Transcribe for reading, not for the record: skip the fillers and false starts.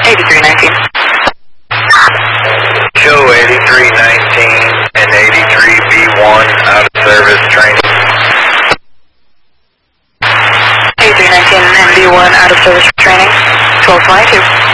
8319. Show 8319 and 83B1 out of service training. 8319 and B1 out of service training. 1222.